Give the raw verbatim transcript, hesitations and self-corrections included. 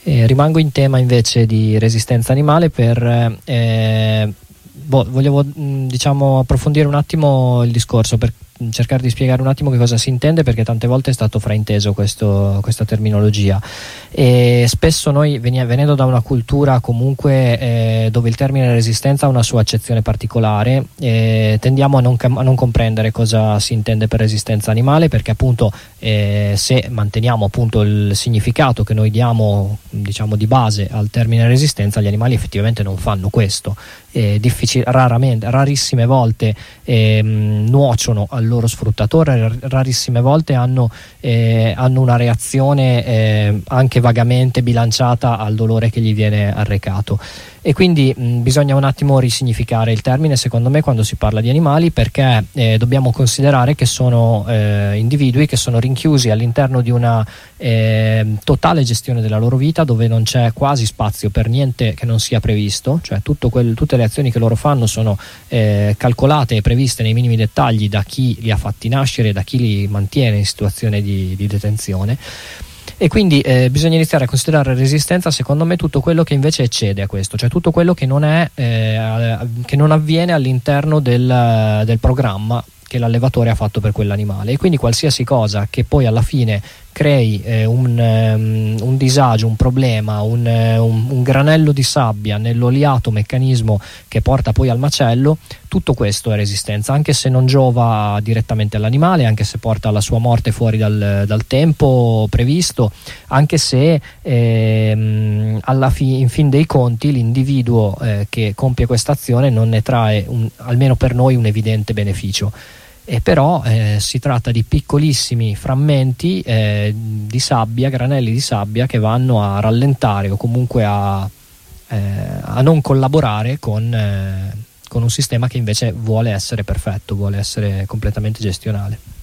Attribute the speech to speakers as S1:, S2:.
S1: Eh, rimango in tema invece di resistenza animale per eh, boh, volevo mh, diciamo approfondire un attimo il discorso per cercare di spiegare un attimo che cosa si intende, perché tante volte è stato frainteso questo, questa terminologia, e spesso noi venia, venendo da una cultura comunque eh, dove il termine resistenza ha una sua accezione particolare, eh, tendiamo a non, a non comprendere cosa si intende per resistenza animale, perché appunto eh, se manteniamo appunto il significato che noi diamo, diciamo, di base al termine resistenza, gli animali effettivamente non fanno questo, eh, difficil- raramente, rarissime volte eh, nuociono al loro sfruttatore, rarissime volte hanno, eh, hanno una reazione eh, anche vagamente bilanciata al dolore che gli viene arrecato. E quindi mh, bisogna un attimo risignificare il termine, secondo me, quando si parla di animali, perché eh, dobbiamo considerare che sono eh, individui che sono rinchiusi all'interno di una eh, totale gestione della loro vita, dove non c'è quasi spazio per niente che non sia previsto, cioè tutto quel, tutte le azioni che loro fanno sono eh, calcolate e previste nei minimi dettagli da chi li ha fatti nascere, da chi li mantiene in situazione di, di detenzione. E quindi eh, bisogna iniziare a considerare resistenza, secondo me, tutto quello che invece eccede a questo, cioè tutto quello che non è eh, che non avviene all'interno del, del programma che l'allevatore ha fatto per quell'animale, e quindi qualsiasi cosa che poi alla fine crei eh, un, um, un disagio, un problema, un, un, un granello di sabbia nell'oliato meccanismo che porta poi al macello, tutto questo è resistenza, anche se non giova direttamente all'animale, anche se porta alla sua morte fuori dal, dal tempo previsto, anche se ehm, alla fi- in fin dei conti l'individuo eh, che compie questa azione non ne trae, un, almeno per noi, un evidente beneficio. E però eh, si tratta di piccolissimi frammenti eh, di sabbia, granelli di sabbia, che vanno a rallentare o comunque a, eh, a non collaborare con, eh, con un sistema che invece vuole essere perfetto, vuole essere completamente gestionale.